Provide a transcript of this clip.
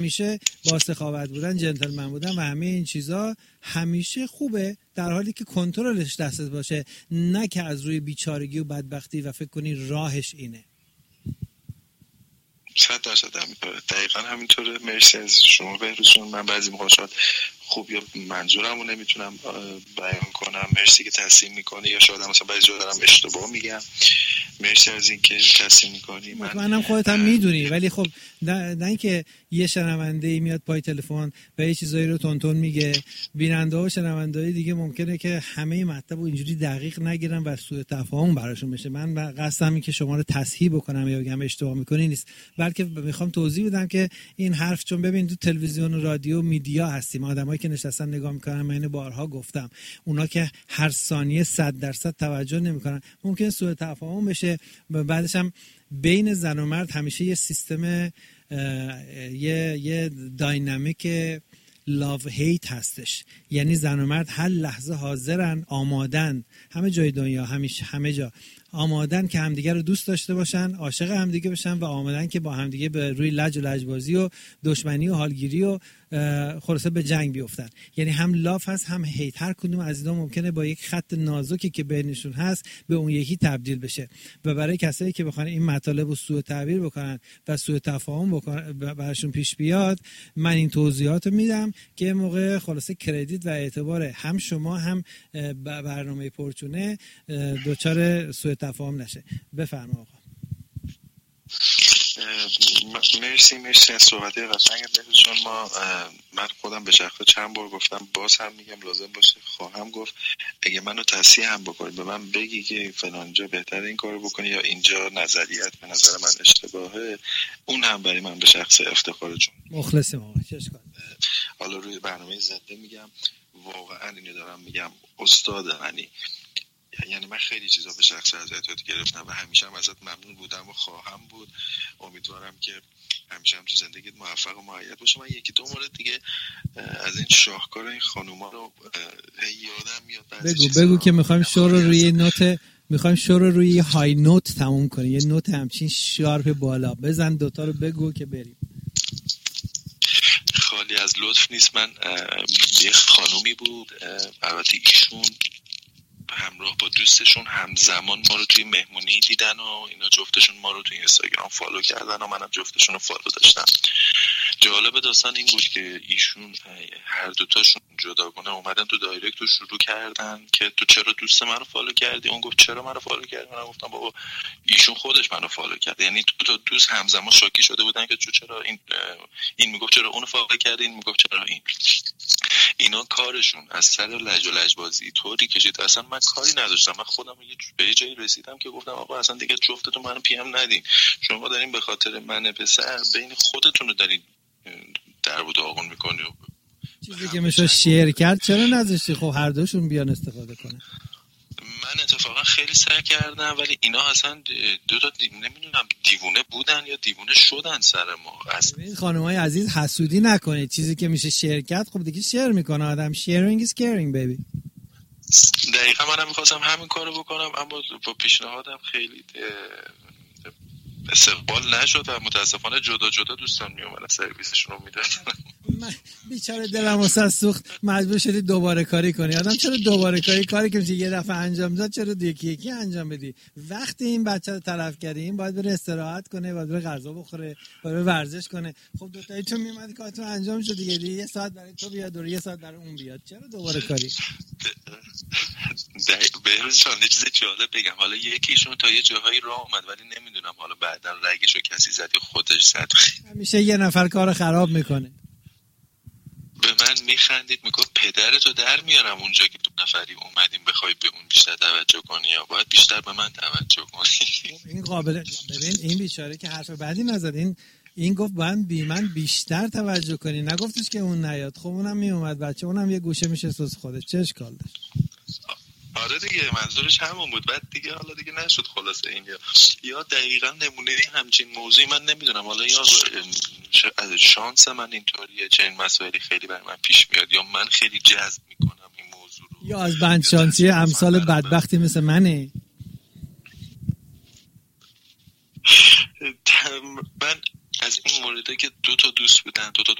همیشه با سخاوت بودن، جنتلمن بودن و همه این چیزا همیشه خوبه، در حالی که کنترلش دستت باشه، نه که از روی بیچارگی و بدبختی و فکر کنی راهش اینه. 100% همینطوره، دقیقا همینطوره. مرسی از شما بهروزجان. من بعضی موقع شاید خوب یا منظورمو نمیتونم بیان کنم، مرسی که تصحیح میکنی، یا شاید مثلا بعضی جا دارم اشتباه میگم، مرسی از این که تصحیح میکنی. منم خودت هم میدونی، ولی خب نه اینکه یه شنونده میاد پای تلفن و یه چیزایی رو تونتون میگه، بیننده ها و شنونده دیگه ممکنه که همه مطلب رو اینجوری دقیق نگیرن و سوء تفاهم براشون بشه. من قصدم اینه که شما رو تصحیح بکنم یا بگم اشتباه میکنی نیست، بلکه میخوام توضیح بدم که این حرف، چون ببین تو تلویزیون و رادیو میدیا هستیم، آدمایی که نشستن نگاه میکنن، من اینو بارها گفتم، اونا که هر ثانیه 100% توجه نمیکنن، ممکن سوء تفاهم بشه. بعدش هم بین زن و مرد همیشه یه سیستم، یه داینامیک لاو هیت هستش، یعنی زن و مرد هر لحظه حاضرن، آمادن، همه جای دنیا، همه جا آمادن که همدیگه رو دوست داشته باشن، عاشق همدیگه بشن و آمادن که با همدیگه به روی لج و لجبازی و دشمنی و حالگیری و خلاصه به جنگ بیفتن. یعنی هم لاف هست هم هیت، هر کدوم از اینا ممکنه با یک خط نازکی که بینشون هست به اون یکی تبدیل بشه. و برای کسایی که بخوان این مطالب رو سوء تعبیر بکنن و سوء تفاهم بکنن براشون پیش بیاد، من این توضیحات رو میدم که موقع خلاصه کردیت و اعتبار هم شما هم برنامه پرچونه دوچار سوء تفاهم نشه. بفرما آقا. مرسی از صحبت قشنگ بهشون. من خودم به شخصه چند بار گفتم، باز هم میگم، لازم باشه خواهم گفت، اگه منو تصحیح هم بکنی، به من بگی که فلان جا بهتره این کارو بکنی یا اینجا نظریت به نظر من اشتباهه، اون هم برای من به شخص افتخاره. چون مخلصم آقا. حالا روی برنامه زنده میگم، واقعا اینو دارم میگم استاد منی، یعنی من خیلی چیزا به شخص ازت یاد گرفتم و همیشه هم ازت ممنون بودم و خواهم بود. امیدوارم که همیشه هم تو زندگیت موفق و معید باشه. من یکی دو مورد دیگه از این شاهکار این خانوما رو یادم میاد. بگو که میخوایم شو رو روی نوت، میخوایم شو رو روی های نوت تموم کنیم، یه نوت همچین شارپ بالا بزن، دوتا رو بگو که بریم. خالی از لطف نیست. من یه خانومی بود، البته ایشون همراه با دوستشون همزمان ما رو توی مهمونی دیدن و اینا، جفتشون ما رو توی اینستاگرام فالو کردن و منم جفتشون رو فالو داشتم. جالب داستان این بود که ایشون هر دوتاشون جداگانه اومدن تو دایرکت رو شروع کردن که تو چرا دوست منو فالو کردی؟ اون گفت چرا منو فالو کردی؟ من گفتم بابا ایشون خودش منو فالو کرد. یعنی دو تا دوست همزمان شاکی شده بودن که چرا این میگفت چرا اونو فالو کردی، این میگفت چرا این. اینا کارشون از سر لج و لجبازی طوری کشید اصلا من کاری نداشتم. من خودم به یه جایی رسیدم که گفتم آقا اصلا دیگه جفتتون منو پی ام ندین، شما دارین به خاطر من پسر بین خودتون رو دارین در و داغون میکنی. چیزی که میشه شیر کرد چرا نذاشتی خب هر دوشون بیان استفاده کنه؟ من اتفاقا خیلی سعی کردم ولی اینا اصلا دو تا نمیدونم دیوونه بودن یا دیوونه شدن سر ما. این خانمای عزیز حسودی نکنید، چیزی که میشه شیر کرد خب دیگه شیر میکنه آدم. sharing is caring baby. دقیقا منم میخواستم همین کارو بکنم اما با پیشنهادم خیلی استقبال نشد و متاسفانه جدا جدا دوستان میومدن سرویسشون رو میدادن. من بیچاره دلم واسه سوخت، مجبور شدی دوباره کاری کنی. آدم چرا دوباره کاری که میشه یه دفعه انجام داد چرا یکی انجام بدی؟ وقتی این بچه رو طرف کردی این باید بره استراحت کنه، باید بره غذا بخوره، باید بره ورزش کنه. خب دو تایی تو میومدی کارتون انجام شد دیگه یه ساعت برای تو بیاد و یه ساعت برای اون بیاد، چرا دوباره کاری؟ بهروزشان یه چیز جالب بگم، حالا یکیشون تا یه جاهایی راه اومد ولی نمیدونم حالا بعدا رگشو کسی زد یا خودش زد. همیشه یه نفر کارو خراب میکنه. به من میخندید میگفت پدرتو در میارم اونجا که دو نفری اومدیم بخوای به اون بیشتر توجه کنی یا باید بیشتر به من توجه کنی. این قابل ببین این بیچاره که حرف بعدی نزد، این گفت باید من بیشتر توجه کنی، نگفتش که اون نیاد. خب اونم میومد بچه، اونم یه گوشه میشه سوز خودش، چه اشکال داشت؟ آره دیگه منظورش همون بود. بعد دیگه حالا دیگه نشد خلاصه این یا دقیقاً نمونه همچین موضوعی من نمیدونم حالا یا از شانس من اینطوریه چه این مسائلی خیلی بر من پیش میاد یا من خیلی جذب میکنم این موضوع رو یا از بند شانسی امثال بدبختی مثل منه. من از این مورده که 2 تا دوست بودن، 2 تا